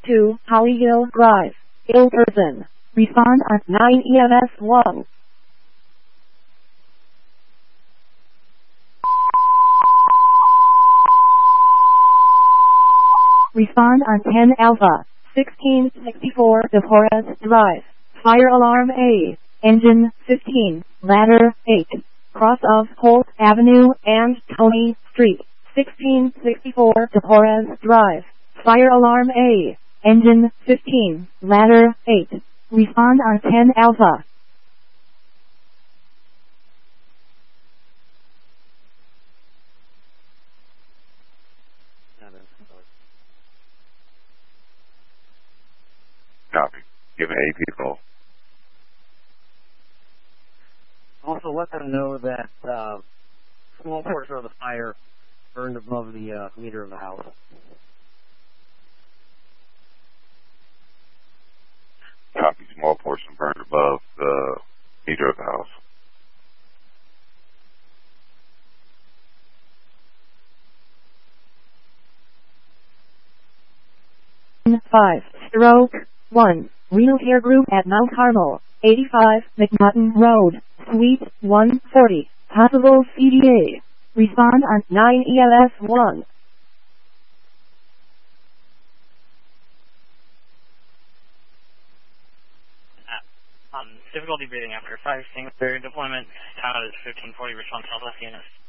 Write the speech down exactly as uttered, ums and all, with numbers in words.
two, Holly Hill Drive, ill person. Respond on nine E M S one. Respond on ten Alpha, sixteen sixty-four DeForest Drive, fire alarm A, engine fifteen, ladder eight, cross of Holt Avenue and Tony Street, sixteen sixty-four DeForest Drive, fire alarm A, engine fifteen, ladder eight. Respond on ten Alpha. Copy. Give me eight people. Also, let them know that uh, small portion of the fire burned above the uh, meter of the house. Copy. Small portion burned above the meter of the house. Five, stroke, one, Renal Care Group at Mount Carmel, eighty-five, McNaughton Road, Suite one forty, possible C D A. Respond on nine E M S one. Um, difficulty breathing after fire extinguisher deployment. Time out is fifteen forty. Response Southwest units.